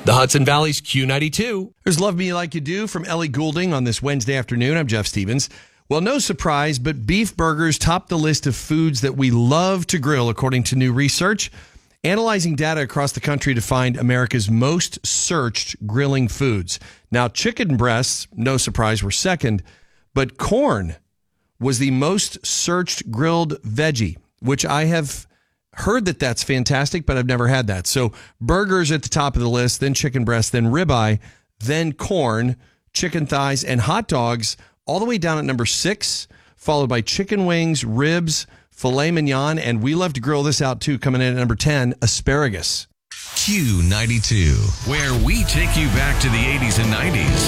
The Hudson Valley's Q92. There's Love Me Like You Do from Ellie Goulding on this Wednesday afternoon. I'm Jeff Stevens. Well, no surprise, but beef burgers top the list of foods that we love to grill, according to new research. Analyzing data across the country to find America's most searched grilling foods. Now, chicken breasts, no surprise, were second, but corn was the most searched grilled veggie, which I have heard that that's fantastic, but I've never had that. So burgers at the top of the list, then chicken breast, then ribeye, then corn, chicken thighs, and hot dogs, all the way down at number 6, followed by chicken wings, ribs, filet mignon, and we love to grill this out too, coming in at number 10, asparagus. Q92, where we take you back to the 80s and 90s.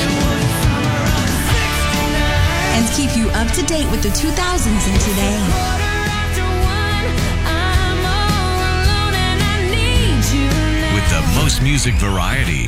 And keep you up to date with the 2000s and today. With the most music variety,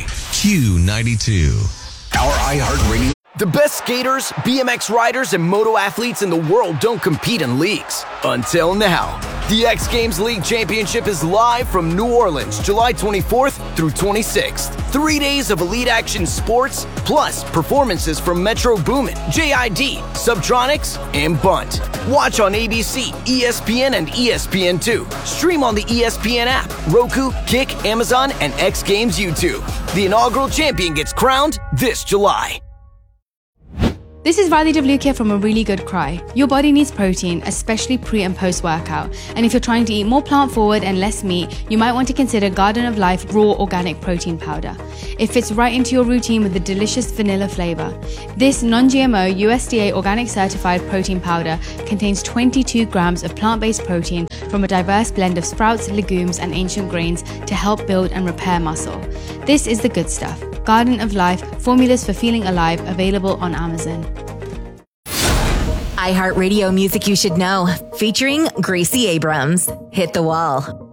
Q92. Our iHeartRadio. The best skaters, BMX riders, and moto athletes in the world don't compete in leagues. Until now. The X Games League Championship is live from New Orleans, July 24th through 26th. 3 days of elite action sports, plus performances from Metro Boomin, JID, Subtronics, and Bunt. Watch on ABC, ESPN, and ESPN2. Stream on the ESPN app, Roku, Kick, Amazon, and X Games YouTube. The inaugural champion gets crowned this July. This is Riley WK from A Really Good Cry. Your body needs protein, especially pre and post workout. And if you're trying to eat more plant forward and less meat, you might want to consider Garden of Life Raw Organic Protein Powder. It fits right into your routine with a delicious vanilla flavor. This non-GMO USDA organic certified protein powder contains 22 grams of plant-based protein from a diverse blend of sprouts, legumes, and ancient grains to help build and repair muscle. This is the good stuff. Garden of Life, formulas for feeling alive, available on Amazon. iHeartRadio Music You Should Know, featuring Gracie Abrams. Hit the Wall.